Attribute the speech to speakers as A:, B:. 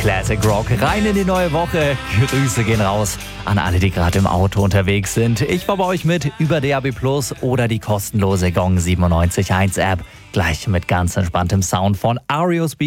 A: Classic Rock rein in die neue Woche. Grüße gehen raus an alle, die gerade im Auto unterwegs sind. Ich war bei euch mit über DAB+ oder die kostenlose Gong 97.1 App. Gleich mit ganz entspanntem Sound von REO Speed.